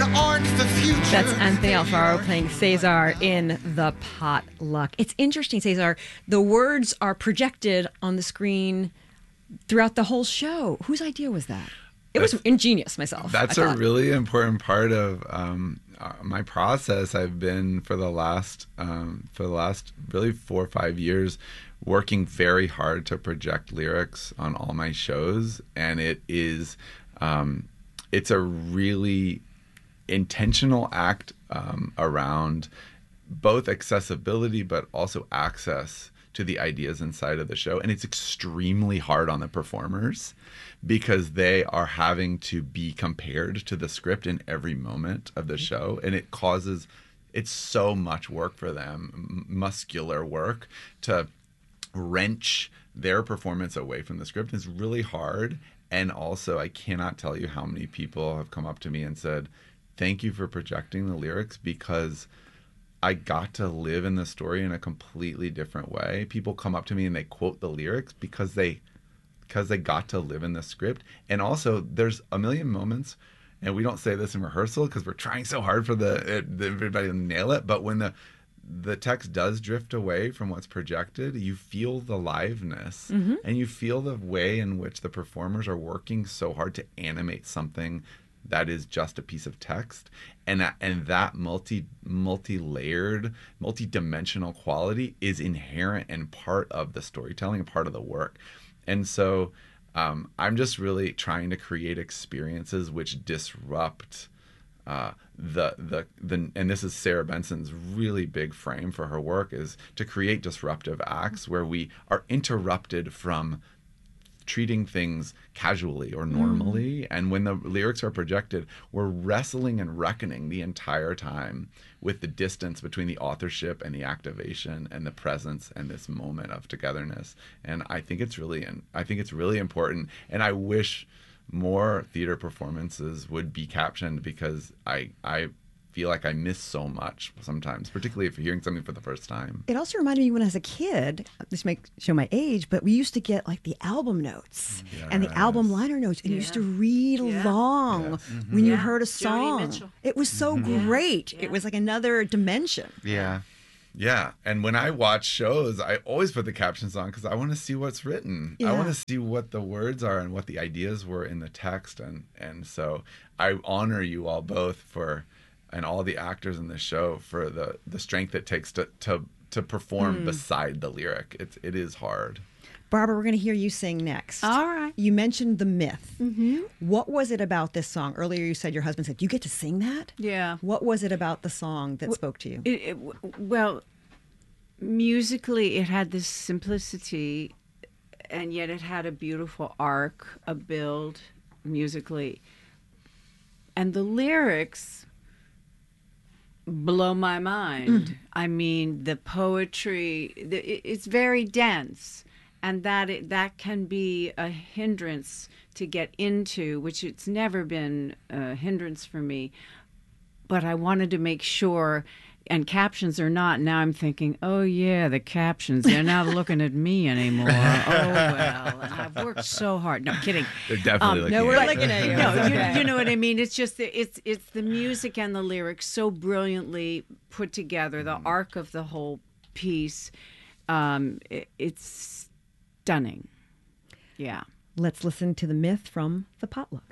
aren't the future. That's Anthony Alfaro playing Cesar in The Potluck. It's interesting, Cesar. The words are projected on the screen throughout the whole show. Whose idea was that? It was ingenious myself. That's a really important part of my process. I've been for the last really 4 or 5 years working very hard to project lyrics on all my shows, and it's a really intentional act around both accessibility but also access to the ideas inside of the show. And it's extremely hard on the performers because they are having to be compared to the script in every moment of the show. And it's so much work for them, muscular work, to wrench their performance away from the script. It's really hard. And also, I cannot tell you how many people have come up to me and said, thank you for projecting the lyrics, because I got to live in the story in a completely different way. People come up to me and they quote the lyrics because they got to live in the script. And also, there's a million moments, and we don't say this in rehearsal because we're trying so hard for everybody to nail it. But when the text does drift away from what's projected, you feel the liveness, and you feel the way in which the performers are working so hard to animate something that is just a piece of text, and that multi-layered, multi-dimensional quality is inherent and part of the storytelling and part of the work. And so I'm just really trying to create experiences which disrupt and this is Sarah Benson's really big frame for her work, is to create disruptive acts where we are interrupted from treating things casually or normally. And when the lyrics are projected, we're wrestling and reckoning the entire time with the distance between the authorship and the activation and the presence and this moment of togetherness. And I think it's really important. And I wish more theater performances would be captioned, because I feel like I miss so much sometimes, particularly if you're hearing something for the first time. It also reminded me when I was a kid, this might show my age, but we used to get like the album notes and the album liner notes, and you used to read along when you heard a song. It was so great. It was like another dimension. Yeah. And when I watch shows, I always put the captions on because I want to see what's written. I want to see what the words are and what the ideas were in the text. And so I honor you all both and all the actors in the show for the strength it takes to perform beside the lyric. It is hard. Barbara, we're going to hear you sing next. All right. You mentioned The Myth. What was it about this song? Earlier you said your husband said, you get to sing that? Yeah. What was it about the song that spoke to you? Well, musically it had this simplicity, and yet it had a beautiful arc, a build musically. And the lyrics blow my mind. I mean, the poetry, it's very dense. And that can be a hindrance to get into, which it's never been a hindrance for me. But I wanted to make sure, and captions or not, now I'm thinking, oh yeah, the captions, they're not looking at me anymore. Oh well, and I've worked so hard. No, kidding. They're definitely looking no, we're at looking at you. No, you know what I mean. It's just it's the music and the lyrics so brilliantly put together. The arc of the whole piece, it's stunning. Yeah. Let's listen to The Myth from The Potluck.